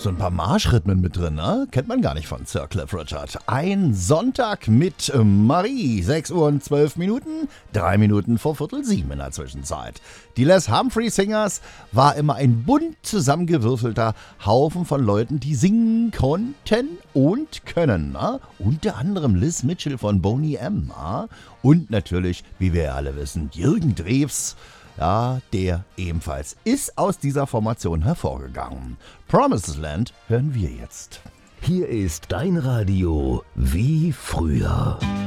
so ein paar Marschrhythmen mit drin, ne? Kennt man gar nicht von Sir Cliff Richard. Ein Sonntag mit Marie. 6 Uhr und 12 Minuten, 3 Minuten vor 6:45 in der Zwischenzeit. Die Les Humphrey Singers war immer ein bunt zusammengewürfelter Haufen von Leuten, die singen konnten und können. Ne? Unter anderem Liz Mitchell von Boney M. Und natürlich, wie wir alle wissen, Jürgen Drews. Ja, der ebenfalls ist aus dieser Formation hervorgegangen. Promised Land hören wir jetzt. Hier ist dein Radio wie früher.